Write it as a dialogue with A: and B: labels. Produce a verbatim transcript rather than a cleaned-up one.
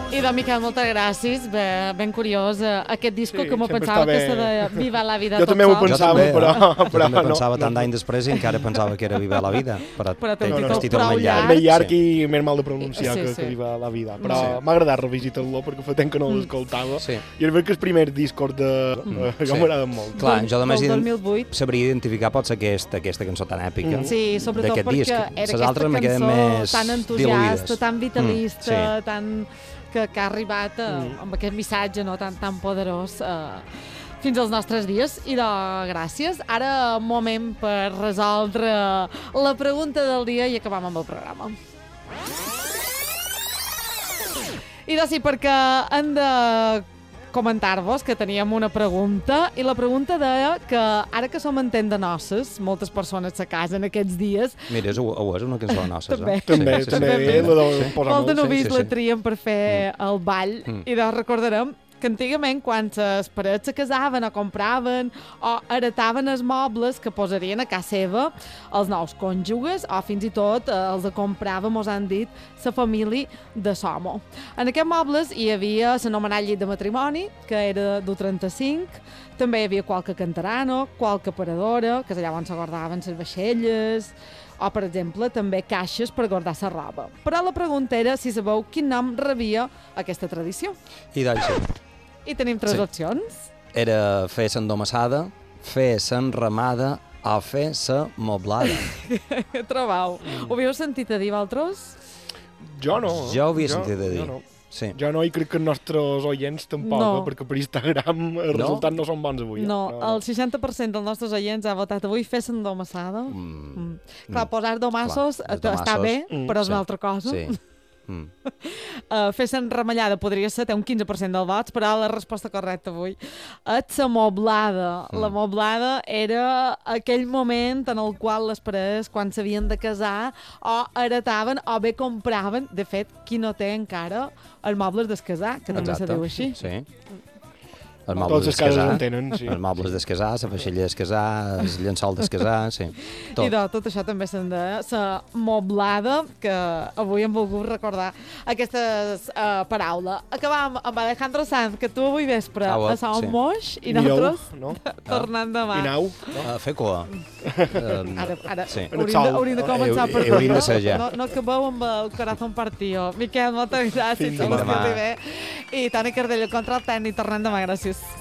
A: I de Miquel, moltes gràcies. Ben, ben curiós, eh, aquest disco,
B: Sí,
A: que m'ho
B: sempre
A: pensava
B: està
A: que
B: bé.
A: se deia Viva la vida
B: Jo
A: tot
B: també ho
A: sol.
B: pensava,
C: també,
B: però,
C: eh?
B: però
C: Jo també
B: no,
C: pensava
B: no.
C: tant d'any després i encara pensava que era Viva la vida, però,
A: Però té
C: té
A: un
B: No, no,
A: títol
C: títol
A: prou
C: més
A: llarg.
C: llarg.
B: Més llarg i més mal de pronunciar
A: Sí,
B: que,
A: sí.
B: que Viva la vida. Però
C: Sí.
B: m'ha agradat revisitar-lo perquè fa temps que no l'escoltava.
C: Sí.
B: I és veritat que els primers discos de... Mm. Jo
C: Sí.
B: m'agraden molt.
C: Clar, jo
A: Del
C: només
A: dos
C: ident-
A: mil vuit.
C: sabria identificar potser aquesta, aquesta cançó tan èpica.
A: Sí, sobretot
C: d'aquest
A: perquè
C: disc.
A: era
C: Les
A: aquesta
C: altres me queden
A: cançó
C: més
A: tan entusiasta,
C: diluïdes.
A: tan vitalista,
C: Mm, sí.
A: tan... Que, que ha arribat eh,
B: Mm.
A: amb aquest missatge no, tan, tan poderós eh, fins als nostres dies. I de gràcies. Ara, moment per resoldre la pregunta del dia i acabam amb el programa. I doncs sí, perquè hem de comentar-vos que teníem una pregunta i la pregunta deia que ara que som en temps de noces, moltes persones se casen aquests dies,
C: Mira, és, ho és una cançó de noces,
A: També.
C: eh?
B: També,
C: sí,
B: també,
C: sí,
B: eh,
C: sí.
B: la de
C: Sí.
B: posar
A: molts de
B: molt,
A: novís
C: sí,
A: la
C: sí.
A: trien per fer el ball
C: Mm.
A: i doncs recordarem que antigament quan les parets se casaven o compraven o heretaven els mobles que posarien a casa seva els nous cònjuges o fins i tot eh, els de comprava, mos han dit, la família de Somo. En aquests mobles hi havia l'anomenat llit de matrimoni, que era d'un trenta-cinc, també hi havia qualque cantarano, qualque paradora, que és allà on se guardaven les vaixelles, o, per exemple, també caixes per guardar la roba. Però la pregunta era si sabeu quin nom rebia aquesta tradició.
C: I doncs sí.
A: I tenim tres
C: Sí.
A: opcions.
C: Era fer s'endomassada, fer s'enramada o fer sa moblada.
A: Què trobau? Ho havíeu sentit a dir, vosaltres?
B: Jo no.
C: Jo ho havia sentit a dir.
B: Jo no.
C: Sí.
B: Jo no, i crec que els nostres oients tampoc,
A: No.
B: eh, perquè per Instagram els
C: No?
B: resultats no són bons avui. eh?
A: No, el seixanta per cent dels nostres oients ha votat avui fer s'endomassada.
C: Mm.
A: Mm. Clar,
C: Mm.
A: posar domassos
C: Clar, els
A: està
C: domassos,
A: bé,
B: mm,
A: però és
C: sí.
A: una altra cosa.
C: Sí. Mm.
A: Uh, fer s'enramallada podria ser, té un quinze per cent dels vots, però la resposta correcta avui és la moblada.
C: Mm.
A: La moblada era aquell moment en el qual les parelles, quan s'havien de casar, o heretaven o bé compraven, de fet, qui no té encara els mobles d'escasar, que també se
C: Exacte.
A: diu així.
C: Sí. Els
B: Tots
C: mobles
B: els casos
C: d'escasar,
B: en tenen, sí.
C: els mobles d'escasar, la vaixella d'escasar, el llençol d'escasar, sí. Tot.
A: I de tot això també se'n deia la moblada, que avui hem volgut recordar aquesta uh, paraula. Acabam amb Alejandro Sanz, que tu avui vespre
C: Ah,
A: a Sant
C: sí.
A: Moix i
B: Nieu,
A: nosaltres
B: no?
A: tornant demà.
B: I nau.
C: Uh, fer cua. Uh,
A: Ara, ara
C: Sí.
A: hauríem, de,
B: Sol.
A: hauríem de començar
C: Heu-
A: per
C: hauríem
A: tu,
C: de ser ja.
A: no? No acabeu amb el corazón partido. Miquel, moltes gràcies.
B: Fins
A: que
C: demà.
A: vagi bé. I Toni Cardello, contra el tècnic, tornant demà. Gràcies.